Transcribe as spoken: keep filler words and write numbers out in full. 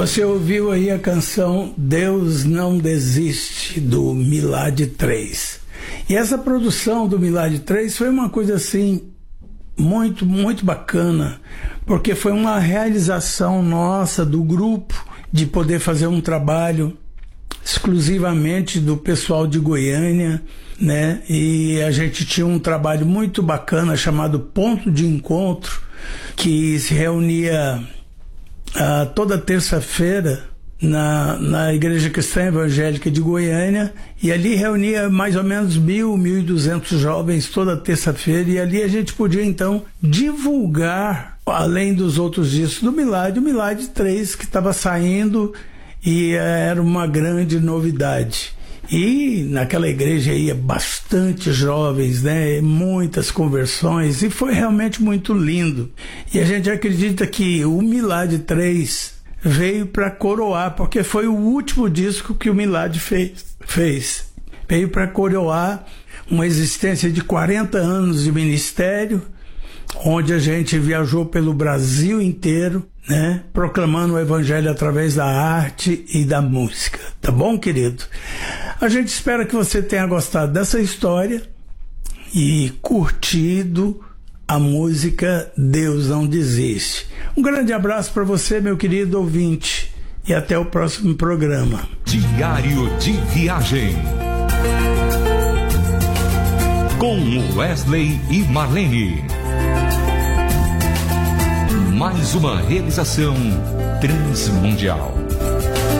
Você ouviu aí a canção Deus Não Desiste, do Milad três. E essa produção do Milad três foi uma coisa assim, muito, muito bacana, porque foi uma realização nossa, do grupo, de poder fazer um trabalho exclusivamente do pessoal de Goiânia, né? E a gente tinha um trabalho muito bacana chamado Ponto de Encontro, que se reunia Uh, toda terça-feira na, na Igreja Cristã Evangélica de Goiânia, e ali reunia mais ou menos mil, mil e duzentos jovens toda terça-feira, e ali a gente podia então divulgar, além dos outros discos do Milad, o Milad três, que estava saindo, e uh, era uma grande novidade. E naquela igreja ia bastante jovens, né? Muitas conversões, e foi realmente muito lindo. E a gente acredita que o Milad três veio para coroar, porque foi o último disco que o Milad fez. fez. Veio para coroar uma existência de quarenta anos de ministério, onde a gente viajou pelo Brasil inteiro, né, proclamando o evangelho através da arte e da música. Tá bom, querido? A gente espera que você tenha gostado dessa história e curtido a música Deus Não Desiste. Um grande abraço para você, meu querido ouvinte, e até o próximo programa. Diário de Viagem com Wesley e Marlene. Mais uma realização Transmundial.